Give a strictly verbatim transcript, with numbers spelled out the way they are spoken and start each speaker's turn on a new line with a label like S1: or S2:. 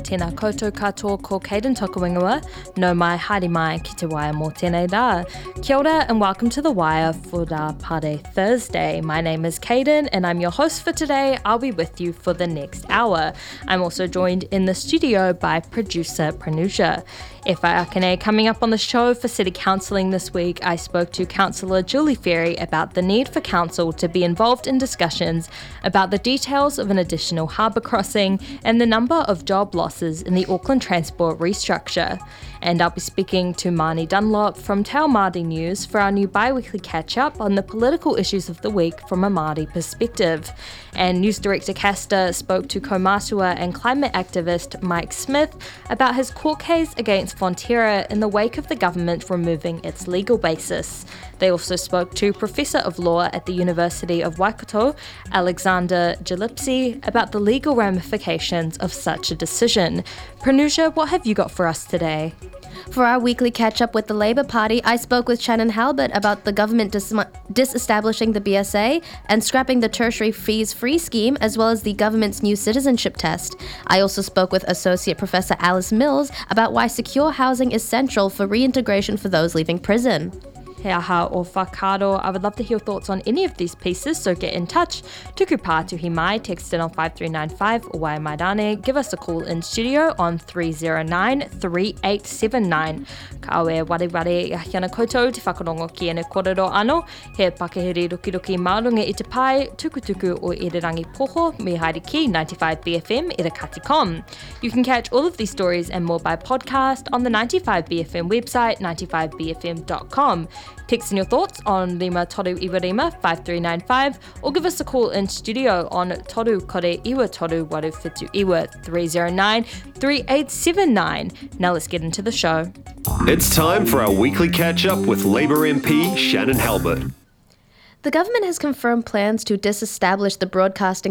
S1: tēnā koutou katoa ko Caden Tokuingoa, no mai haere mai ki te wire mō tēnei rā. Kia ora and welcome to The Wire for Rā Pare Thursday. My name is Caden and I'm your host for today. I'll be with you for the next hour. I'm also joined in the studio by producer Pranusha. E whai akane, coming up on the show for City Counselling this week, I spoke to Councillor Julie Ferry about the need for Council to be involved in discussions about the details of an additional harbour crossing and the number of job losses in the Auckland Transport restructure. And I'll be speaking to Marnie Dunlop from Te Ao Māori News for our new bi-weekly catch-up on the political issues of the week from a Māori perspective. And News Director Castor spoke to Kaumatua and climate activist Mike Smith about his court case against Fonterra in the wake of the government removing its legal basis. They also spoke to Professor of Law at the University of Waikato, Alexander Gillespie, about the legal ramifications of such a decision. Pranusha, what have you got for us today?
S2: For our weekly catch-up with the Labour Party, I spoke with Shannon Halbert about the government dis- disestablishing the B S A and scrapping the tertiary fees-free scheme, as well as the government's new citizenship test. I also spoke with Associate Professor Alice Mills about why secure housing is central for reintegration for those leaving prison.
S1: He aha o whakaaro. I would love to hear your thoughts on any of these pieces, so get in touch. Tuku pātuhi mai, text in on five three nine five or wai mai rane. Give us a call in studio on three zero nine, three eight seven nine. Ka aue ware ware i hiana koutou te whakarongo ki ene korero ano. He pakehiri ruki ruki maurunga i te pai, tuku tuku o Irirangi Poho, me haere ki ninety-five B F M Irakati dot com. You can catch all of these stories and more by podcast on the ninety-five B F M website, ninety-five b f m dot com. Text in your thoughts on Rima Toru Iwa Rima five three nine five or give us a call in studio on Toru Kore Iwa Toru Waru Fitu Iwa three zero nine, three eight seven nine. Now let's get into the show.
S3: It's time for our weekly catch-up with Labour M P Shannon Halbert.
S2: The government has confirmed plans to disestablish the Broadcasting